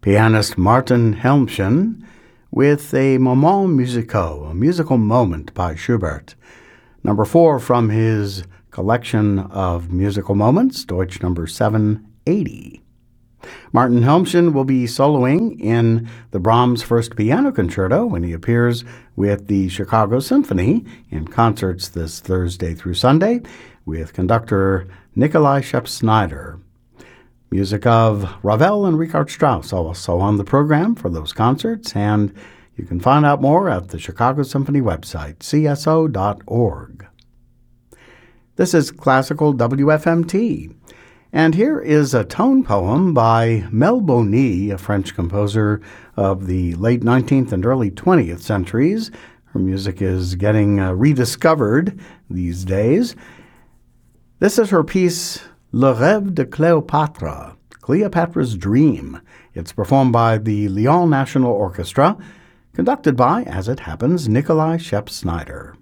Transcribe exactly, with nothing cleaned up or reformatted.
Pianist Martin Helmchen with a Moment Musical, a musical moment by Schubert. Number four from his collection of musical moments, Deutsch number seven eighty. Martin Helmchen will be soloing in the Brahms First Piano Concerto when he appears with the Chicago Symphony in concerts this Thursday through Sunday with conductor Nikolai Scheps-Snyder. Music of Ravel and Richard Strauss also on the program for those concerts, and you can find out more at the Chicago Symphony website, c s o dot org. This is Classical W F M T, and here is a tone poem by Mel Boni, a French composer of the late nineteenth and early twentieth centuries. Her music is getting uh, rediscovered these days. This is her piece, Le Rêve de Cléopâtre, Cleopatra's Dream. It's performed by the Lyon National Orchestra, conducted by, as it happens, Nikolai Scheps-Snyder.